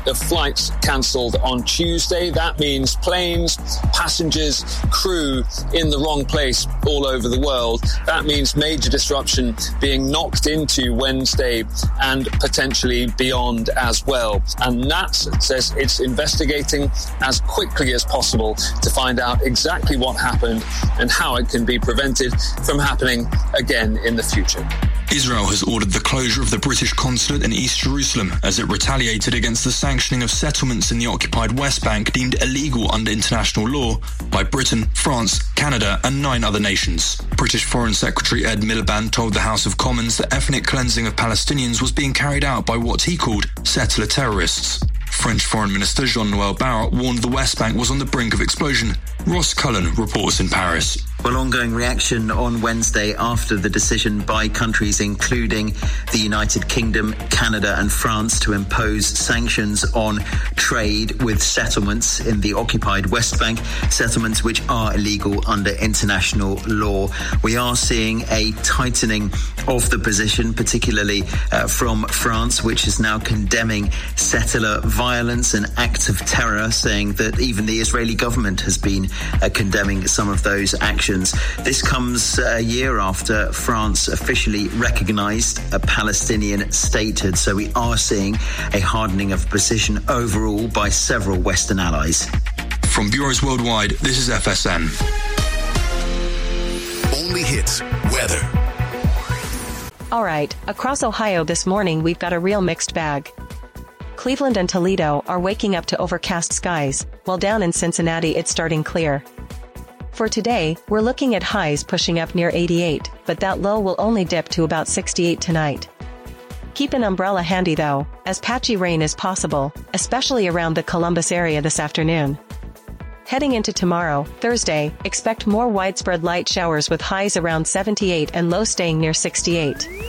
of flights cancelled on Tuesday. That means planes, passengers, crew in the wrong place all over the world. That means major disruption being knocked into Wednesday and potentially beyond as well. And NASA says it's investigating as quickly as possible to find out exactly what happened and how it can be prevented from happening again in the future. Israel has ordered the closure of the British consulate in East Jerusalem as it retaliated against the sanctioning of settlements in the occupied West Bank deemed illegal under international law by Britain, France, Canada and 9 other nations. British Foreign Secretary Ed Miliband told the House of Commons that ethnic cleansing of Palestinians was being carried out by what he called settler terrorists. French Foreign Minister Jean-Noël Barrot warned the West Bank was on the brink of explosion. Ross Cullen reports in Paris. Well, ongoing reaction on Wednesday after the decision by countries including the United Kingdom, Canada and France to impose sanctions on trade with settlements in the occupied West Bank, settlements which are illegal under international law. We are seeing a tightening of the position, particularly from France, which is now condemning settler violence and acts of terror, saying that even the Israeli government has been condemning some of those actions. This comes a year after France officially recognised a Palestinian statehood, so we are seeing a hardening of position overall by several Western allies. From bureaus worldwide, this is FSN. Only hits weather. All right, across Ohio this morning we've got a real mixed bag. Cleveland and Toledo are waking up to overcast skies, while down in Cincinnati it's starting clear. For today, we're looking at highs pushing up near 88, but that low will only dip to about 68 tonight. Keep an umbrella handy though, as patchy rain is possible, especially around the Columbus area this afternoon. Heading into tomorrow, Thursday, expect more widespread light showers with highs around 78 and lows staying near 68.